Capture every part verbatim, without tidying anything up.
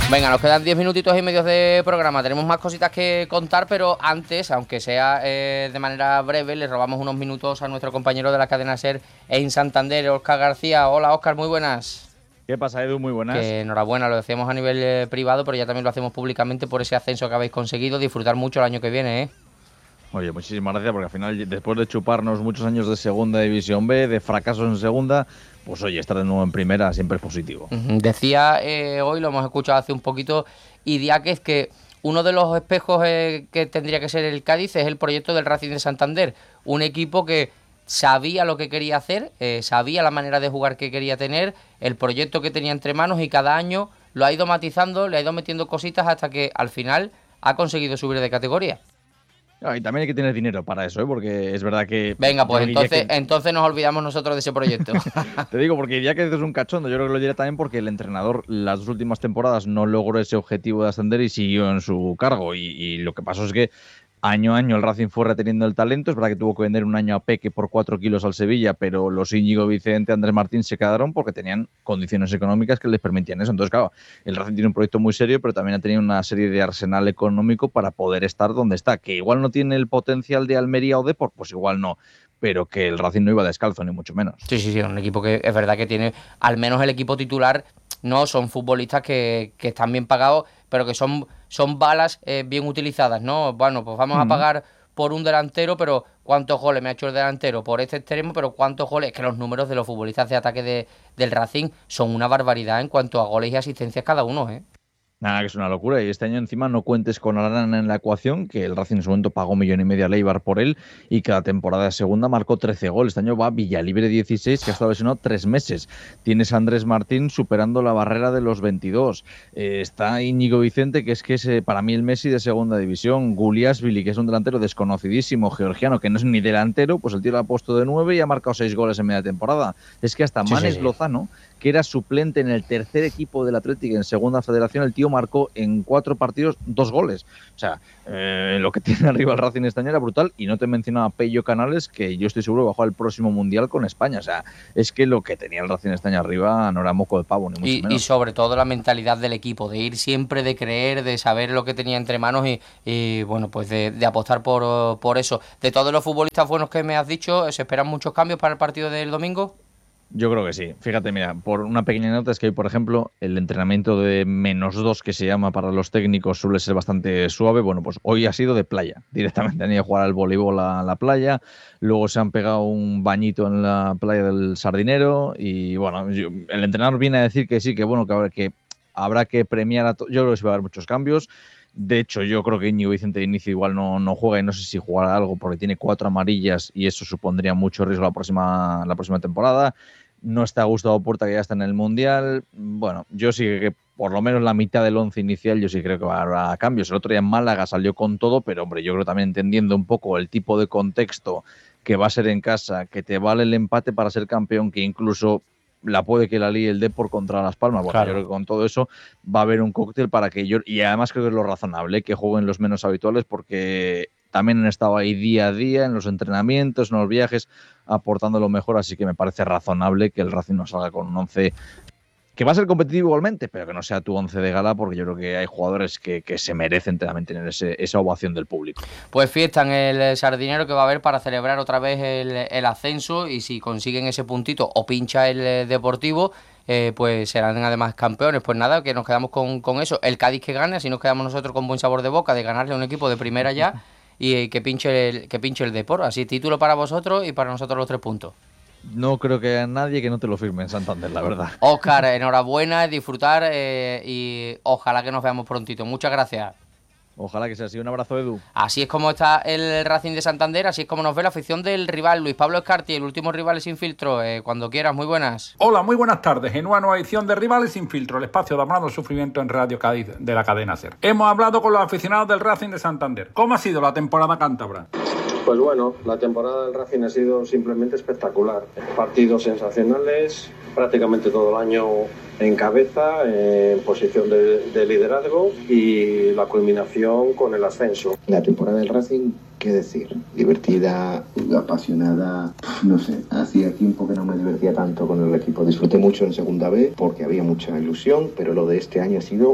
Venga, nos quedan diez minutitos y medio de programa. Tenemos más cositas que contar, pero antes, aunque sea eh, de manera breve, le robamos unos minutos a nuestro compañero de la cadena SER en Santander, Óscar García. Hola, Óscar, muy buenas. ¿Qué pasa, Edu? Muy buenas. Que enhorabuena, lo decíamos a nivel eh, privado, pero ya también lo hacemos públicamente por ese ascenso que habéis conseguido. Disfrutar mucho el año que viene, ¿eh? Oye, muchísimas gracias, porque al final, después de chuparnos muchos años de Segunda División B, de fracasos en Segunda, pues oye, estar de nuevo en Primera siempre es positivo. Decía eh, hoy, lo hemos escuchado hace un poquito, Idiáquez, que uno de los espejos eh, que tendría que ser el Cádiz es el proyecto del Racing de Santander. Un equipo que sabía lo que quería hacer, eh, sabía la manera de jugar que quería tener, el proyecto que tenía entre manos, y cada año lo ha ido matizando, le ha ido metiendo cositas hasta que al final ha conseguido subir de categoría. Ah, y también hay que tener dinero para eso, ¿eh? Porque es verdad que... Venga, pues entonces, que... entonces nos olvidamos nosotros de ese proyecto. Te digo, porque ya que es un cachondo, yo creo que lo diré también porque el entrenador las dos últimas temporadas no logró ese objetivo de ascender y siguió en su cargo. Y, y lo que pasó es que año a año el Racing fue reteniendo el talento. Es verdad que tuvo que vender un año a Peque por cuatro kilos al Sevilla, pero los Íñigo Vicente, Andrés Martín se quedaron porque tenían condiciones económicas que les permitían eso. Entonces, claro, el Racing tiene un proyecto muy serio, pero también ha tenido una serie de arsenal económico para poder estar donde está. Que igual no tiene el potencial de Almería o Depor, pues igual no. Pero que el Racing no iba descalzo, ni mucho menos. Sí, sí, sí, un equipo que es verdad que tiene, al menos el equipo titular, no son futbolistas que, que están bien pagados, pero que son, son balas eh, bien utilizadas, ¿no? Bueno, pues vamos mm. a pagar por un delantero, pero ¿cuántos goles me ha hecho el delantero por este extremo? Pero ¿cuántos goles? Es que los números de los futbolistas de ataque de, del Racing son una barbaridad en cuanto a goles y asistencias cada uno, ¿eh? Nada, que es una locura. Y este año encima no cuentes con Arana en la ecuación, que el Racing en su momento pagó un millón y medio a Leibar por él y cada temporada de segunda marcó trece goles. Este año va Villalibre dieciséis, que ha estado lesionado tres meses. Tienes a Andrés Martín superando la barrera de los veintidós. Eh, está Íñigo Vicente, que es que es eh, para mí el Messi de segunda división. Guliashvili, que es un delantero desconocidísimo, georgiano, que no es ni delantero, pues el tío lo ha puesto de nueve y ha marcado seis goles en media temporada. Es que hasta sí, Manes sí, sí. Lozano, que era suplente en el tercer equipo del Atlético en segunda federación, el tío marcó en cuatro partidos dos goles. O sea, eh, lo que tiene arriba el Racing este año era brutal. Y no te mencionaba Pello Canales, que yo estoy seguro que bajó al próximo Mundial con España. O sea, es que lo que tenía el Racing este año arriba no era moco de pavo, ni mucho y, menos. Y sobre todo la mentalidad del equipo, de ir siempre, de creer, de saber lo que tenía entre manos y, y bueno, pues de, de apostar por, por eso. De todos los futbolistas buenos que me has dicho, ¿se esperan muchos cambios para el partido del domingo? Yo creo que sí. Fíjate, mira, por una pequeña nota es que, por ejemplo, el entrenamiento de menos dos, que se llama para los técnicos, suele ser bastante suave. Bueno, pues hoy ha sido de playa. Directamente han ido a jugar al voleibol a la playa. Luego se han pegado un bañito en la playa del Sardinero. Y bueno, yo, el entrenador viene a decir que sí, que bueno, que habrá que, habrá que premiar a todos. Yo creo que sí va a haber muchos cambios. De hecho, yo creo que Íñigo Vicente de inicio igual no, no juega y no sé si jugará algo porque tiene cuatro amarillas y eso supondría mucho riesgo la próxima, la próxima temporada. No está Gustavo Puerta, que ya está en el Mundial. Bueno, yo sí que por lo menos la mitad del once inicial yo sí creo que va a haber cambios. El otro día en Málaga salió con todo, pero hombre, yo creo también entendiendo un poco el tipo de contexto que va a ser en casa, que te vale el empate para ser campeón, que incluso la puede que la líe el Depor contra Las Palmas. Bueno, claro. Yo creo que con todo eso va a haber un cóctel para que yo... Y además creo que es lo razonable, que jueguen los menos habituales, porque también han estado ahí día a día en los entrenamientos, en los viajes, aportando lo mejor, así que me parece razonable que el Racing no salga con un once que va a ser competitivo igualmente, pero que no sea tu once de gala, porque yo creo que hay jugadores que, que se merecen también tener ese, esa ovación del público. Pues fiesta en el Sardinero que va a haber para celebrar otra vez el, el ascenso, y si consiguen ese puntito o pincha el Deportivo, eh, pues serán además campeones. Pues nada, que nos quedamos con, con eso. El Cádiz que gane, así nos quedamos nosotros con buen sabor de boca de ganarle a un equipo de primera ya y que pinche el, que pinche el Depor. Así, título para vosotros y para nosotros los tres puntos. No creo que haya nadie que no te lo firme en Santander, la verdad. Óscar, enhorabuena, disfrutar eh, y ojalá que nos veamos prontito. Muchas gracias. Ojalá que sea así. Un abrazo, Edu. Así es como está el Racing de Santander, así es como nos ve la afición del rival. Luis Pablo Escarti, el último Rivales Sin Filtro. Eh, cuando quieras, muy buenas. Hola, muy buenas tardes. En una nueva edición de Rivales Sin Filtro, el espacio de Hablando Sufrimiento en Radio Cádiz de la cadena SER. Hemos hablado con los aficionados del Racing de Santander. ¿Cómo ha sido la temporada cántabra? Pues bueno, la temporada del Racing ha sido simplemente espectacular. Partidos sensacionales, prácticamente todo el año en cabeza, en posición de, de liderazgo, y la culminación con el ascenso. La temporada del Racing, ¿qué decir? Divertida, apasionada, no sé, hacía tiempo que no me divertía tanto con el equipo. Disfruté mucho en Segunda B porque había mucha ilusión, pero lo de este año ha sido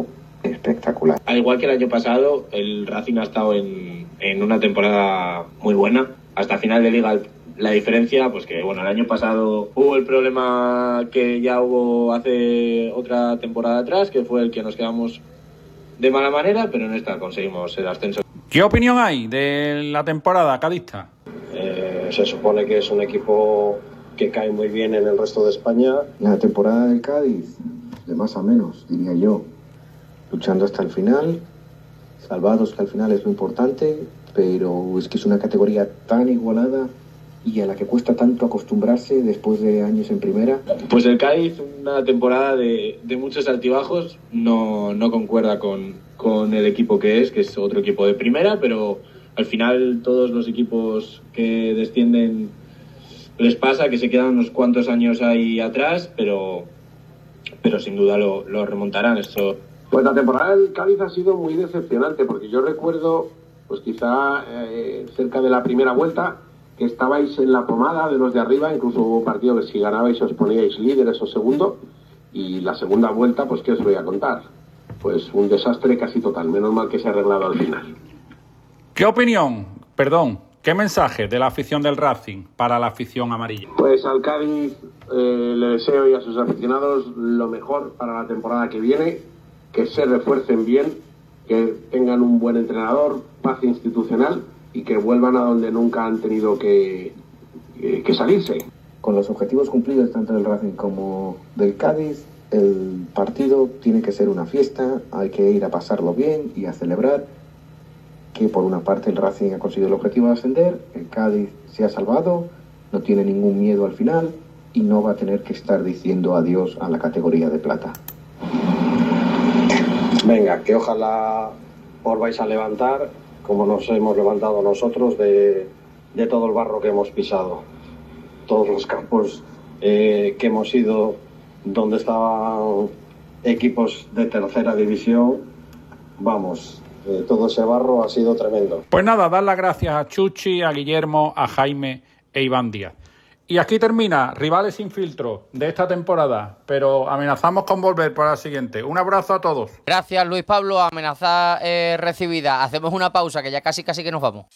espectacular. Al igual que el año pasado, el Racing ha estado en, en una temporada muy buena. Hasta final de liga, la diferencia, pues que bueno, el año pasado hubo el problema que ya hubo hace otra temporada atrás, que fue el que nos quedamos de mala manera, pero en esta conseguimos el ascenso. ¿Qué opinión hay de la temporada cadista? Eh, se supone que es un equipo que cae muy bien en el resto de España. La temporada del Cádiz, de más a menos, diría yo. Luchando hasta el final, salvados que al final es lo importante, pero es que es una categoría tan igualada y a la que cuesta tanto acostumbrarse después de años en primera. Pues el Cádiz, una temporada de, de muchos altibajos, no, no concuerda con, con el equipo que es, que es otro equipo de primera, pero al final todos los equipos que descienden les pasa que se quedan unos cuantos años ahí atrás, pero, pero sin duda lo, lo remontarán. Esto. Pues la temporada del Cádiz ha sido muy decepcionante, porque yo recuerdo, pues quizá eh, cerca de la primera vuelta, que estabais en la pomada de los de arriba, incluso hubo partido que si ganabais os poníais líderes o segundo, y la segunda vuelta, pues qué os voy a contar, pues un desastre casi total, menos mal que se ha arreglado al final. ¿Qué opinión, perdón, qué mensaje de la afición del Racing para la afición amarilla? Pues al Cádiz eh, le deseo y a sus aficionados lo mejor para la temporada que viene, que se refuercen bien, que tengan un buen entrenador, paz institucional, y que vuelvan a donde nunca han tenido que, que, que salirse. Con los objetivos cumplidos tanto del Racing como del Cádiz, el partido tiene que ser una fiesta, hay que ir a pasarlo bien y a celebrar que por una parte el Racing ha conseguido el objetivo de ascender, el Cádiz se ha salvado, no tiene ningún miedo al final y no va a tener que estar diciendo adiós a la categoría de plata. Venga, que ojalá os vais a levantar como nos hemos levantado nosotros de, de todo el barro que hemos pisado, todos los campos eh, que hemos ido donde estaban equipos de tercera división, vamos, eh, todo ese barro ha sido tremendo. Pues nada, dar las gracias a Chuchi, a Guillermo, a Jaime e Iván Díaz. Y aquí termina Rivales sin filtro de esta temporada, pero amenazamos con volver para la siguiente. Un abrazo a todos. Gracias, Luis Pablo. Amenaza eh, recibida. Hacemos una pausa, que ya casi casi que nos vamos.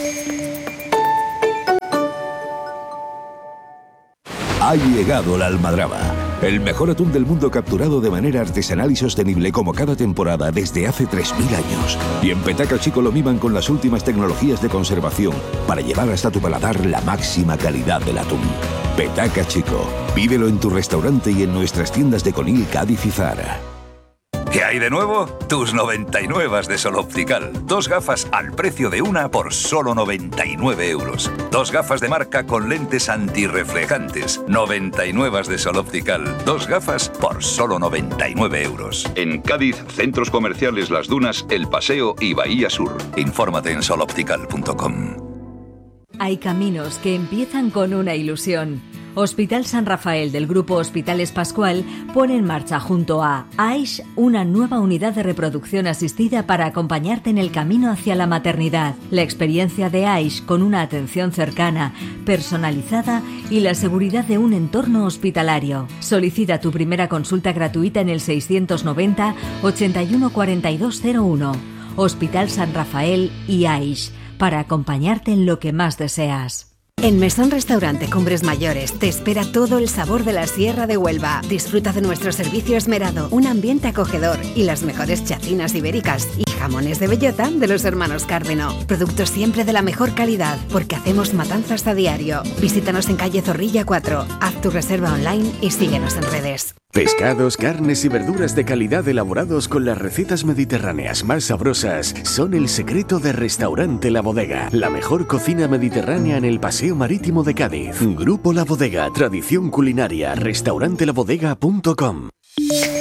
Ha llegado la almadraba, el mejor atún del mundo capturado de manera artesanal y sostenible como cada temporada desde hace tres mil años. Y en Petaca Chico lo miman con las últimas tecnologías de conservación para llevar hasta tu paladar la máxima calidad del atún. Petaca Chico, pídelo en tu restaurante y en nuestras tiendas de Conil, Cádiz y Zara. ¿Qué hay de nuevo? Tus noventa y nueve de Sol Optical. Dos gafas al precio de una por solo noventa y nueve euros. Dos gafas de marca con lentes antirreflejantes. noventa y nueve de Sol Optical. Dos gafas por solo noventa y nueve euros. En Cádiz, centros comerciales Las Dunas, El Paseo y Bahía Sur. Infórmate en sol optical punto com. Hay caminos que empiezan con una ilusión. Hospital San Rafael del Grupo Hospitales Pascual pone en marcha junto a AISH una nueva unidad de reproducción asistida para acompañarte en el camino hacia la maternidad. La experiencia de AISH con una atención cercana, personalizada y la seguridad de un entorno hospitalario. Solicita tu primera consulta gratuita en el seiscientos noventa, ochenta y uno, cuarenta y dos cero uno. Hospital San Rafael y AISH, para acompañarte en lo que más deseas. En Mesón Restaurante Cumbres Mayores te espera todo el sabor de la Sierra de Huelva. Disfruta de nuestro servicio esmerado, un ambiente acogedor y las mejores chacinas ibéricas y jamones de bellota de los hermanos Cárdeno. Productos siempre de la mejor calidad, porque hacemos matanzas a diario. Visítanos en calle Zorrilla cuatro, haz tu reserva online y síguenos en redes. Pescados, carnes y verduras de calidad elaborados con las recetas mediterráneas más sabrosas son el secreto de Restaurante La Bodega, la mejor cocina mediterránea en el Paseo Marítimo de Cádiz. Grupo La Bodega, tradición culinaria, restaurante la bodega punto com.